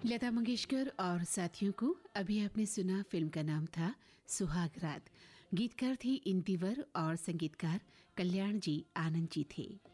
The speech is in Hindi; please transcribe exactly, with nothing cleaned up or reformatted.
लता मंगेशकर और साथियों को अभी आपने सुना। फिल्म का नाम था सुहाग रात। गीतकार थे इंदिवर और संगीतकार कल्याण जी आनंद जी थे।